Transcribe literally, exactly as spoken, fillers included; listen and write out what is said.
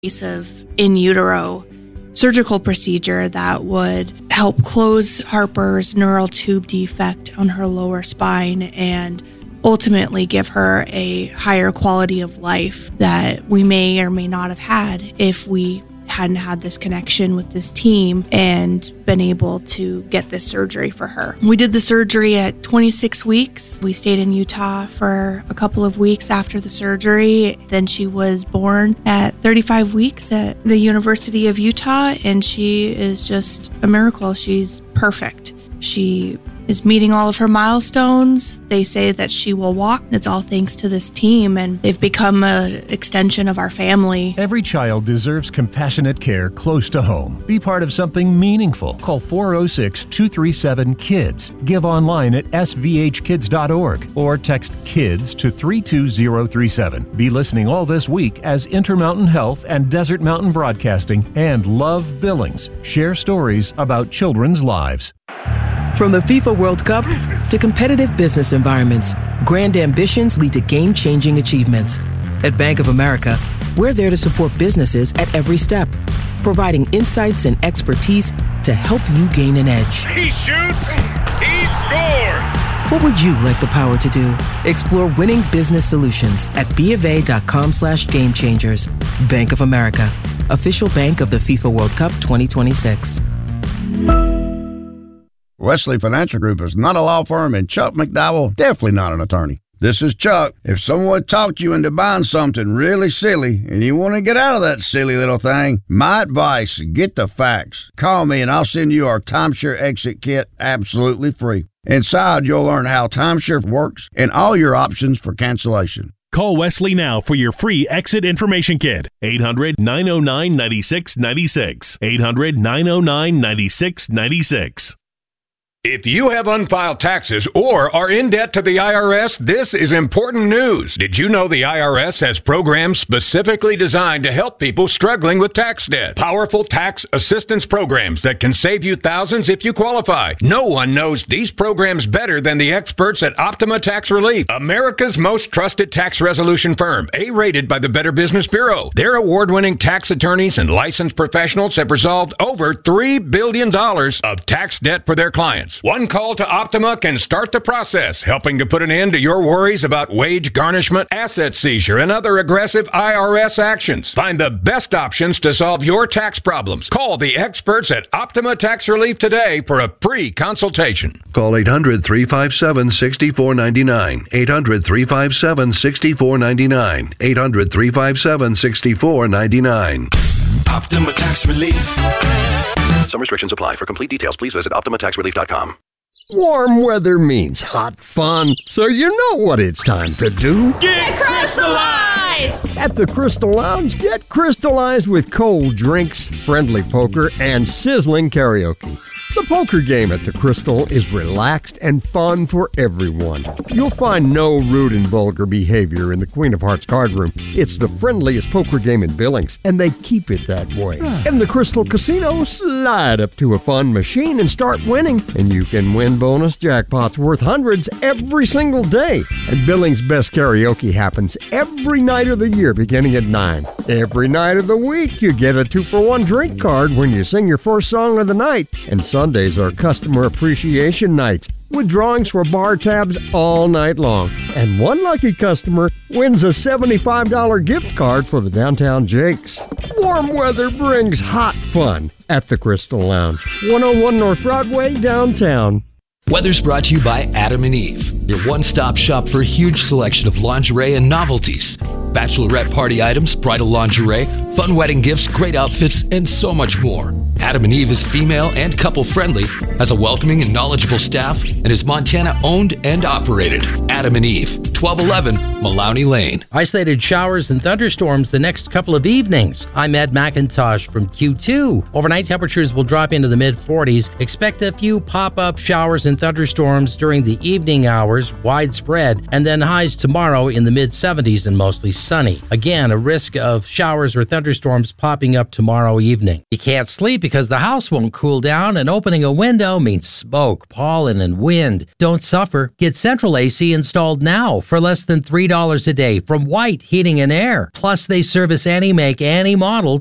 invasive in utero surgical procedure that would help close Harper's neural tube defect on her lower spine and ultimately give her a higher quality of life that we may or may not have had if we hadn't had this connection with this team and been able to get this surgery for her. We did the surgery at twenty-six weeks. We stayed in Utah for a couple of weeks after the surgery. Then she was born at thirty-five weeks at the University of Utah, and she is just a miracle. She's perfect. She is meeting all of her milestones. They say that she will walk. It's all thanks to this team, and they've become an extension of our family. Every child deserves compassionate care close to home. Be part of something meaningful. Call four oh six, two three seven, KIDS. Give online at s v h kids dot org or text KIDS to three two zero three seven. Be listening all this week as Intermountain Health and Desert Mountain Broadcasting and Love Billings share stories about children's lives. From the FIFA World Cup to competitive business environments, grand ambitions lead to game-changing achievements. At Bank of America, we're there to support businesses at every step, providing insights and expertise to help you gain an edge. He shoots, he scores! What would you like the power to do? Explore winning business solutions at BofA.com slash game changers. Bank of America, official bank of the FIFA World Cup twenty twenty-six. Wesley Financial Group is not a law firm, and Chuck McDowell definitely not an attorney. This is Chuck. If someone talked you into buying something really silly and you want to get out of that silly little thing, my advice, get the facts. Call me and I'll send you our Timeshare Exit Kit absolutely free. Inside, you'll learn how timeshare works and all your options for cancellation. Call Wesley now for your free exit information kit. eight hundred, nine oh nine, nine six nine six. eight hundred, nine oh nine, nine six nine six. If you have unfiled taxes or are in debt to the I R S, this is important news. Did you know the I R S has programs specifically designed to help people struggling with tax debt? Powerful tax assistance programs that can save you thousands if you qualify. No one knows these programs better than the experts at Optima Tax Relief, America's most trusted tax resolution firm, A-rated by the Better Business Bureau. Their award-winning tax attorneys and licensed professionals have resolved over three billion dollars of tax debt for their clients. One call to Optima can start the process, helping to put an end to your worries about wage garnishment, asset seizure, and other aggressive I R S actions. Find the best options to solve your tax problems. Call the experts at Optima Tax Relief today for a free consultation. Call eight hundred, three five seven, six four nine nine. eight hundred, three five seven, six four nine nine. eight hundred, three five seven, six four nine nine. Optima Tax Relief. Some restrictions apply. For complete details, please visit optima tax relief dot com. Warm weather means hot fun, so you know what it's time to do. Get crystallized! At the Crystal Lounge, get crystallized with cold drinks, friendly poker, and sizzling karaoke. The poker game at the Crystal is relaxed and fun for everyone. You'll find no rude and vulgar behavior in the Queen of Hearts card room. It's the friendliest poker game in Billings, and they keep it that way. In the Crystal Casino, slide up to a fun machine and start winning, and you can win bonus jackpots worth hundreds every single day. And Billings' best karaoke happens every night of the year beginning at nine. Every night of the week, you get a two-for-one drink card when you sing your first song of the night, and some Sundays are customer appreciation nights with drawings for bar tabs all night long. And one lucky customer wins a seventy-five dollars gift card for the Downtown Jakes. Warm weather brings hot fun at the Crystal Lounge, one oh one North Broadway, downtown. Weather's brought to you by Adam and Eve, your one-stop shop for a huge selection of lingerie and novelties. Bachelorette party items, bridal lingerie, fun wedding gifts, great outfits, and so much more. Adam and Eve is female and couple-friendly, has a welcoming and knowledgeable staff, and is Montana-owned and operated. Adam and Eve, twelve eleven Maloney Lane. Isolated showers and thunderstorms the next couple of evenings. I'm Ed McIntosh from Q two. Overnight temperatures will drop into the mid-forties. Expect a few pop-up showers and thunderstorms during the evening hours, widespread, and then highs tomorrow in the mid-seventies and mostly sunny. Again, a risk of showers or thunderstorms popping up tomorrow evening. You can't sleep because the house won't cool down, and opening a window means smoke, pollen, and wind. Don't suffer. Get Central A C installed now for less than three dollars a day from White Heating and Air. Plus, they service any make, any model